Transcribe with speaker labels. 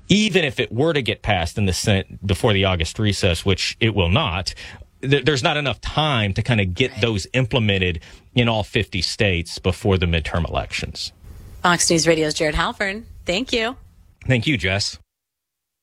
Speaker 1: even if it were to get passed in the Senate before the August recess, which it will not, there's not enough time to kind of get those implemented in all 50 states before the midterm elections.
Speaker 2: Fox News Radio's Jared Halpern. Thank you.
Speaker 1: Thank you, Jess.